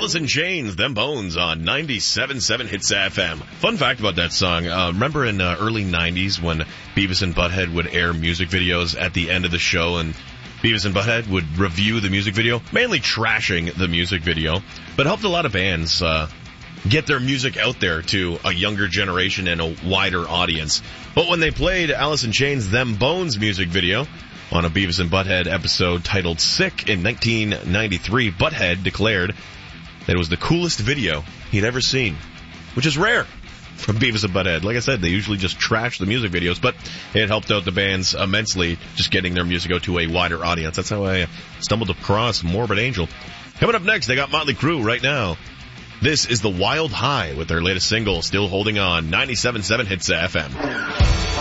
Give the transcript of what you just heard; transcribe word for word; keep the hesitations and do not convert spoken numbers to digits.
Alice in Chains, Them Bones on ninety-seven point seven Hits F M. Fun fact about that song, uh, remember in uh, early nineties when Beavis and Butthead would air music videos at the end of the show, and Beavis and Butthead would review the music video, mainly trashing the music video, but helped a lot of bands uh, get their music out there to a younger generation and a wider audience. But when they played Alice in Chains' Them Bones music video on a Beavis and Butthead episode titled Sick in nineteen ninety-three, Butthead declared that it was the coolest video he'd ever seen, which is rare from Beavis and Butthead. Like I said, they usually just trash the music videos, but it helped out the bands immensely, just getting their music out to a wider audience. That's how I stumbled across Morbid Angel. Coming up next, they got Motley Crue right now. This is The Wild High with their latest single, Still Holding On, ninety-seven point seven Hits F M.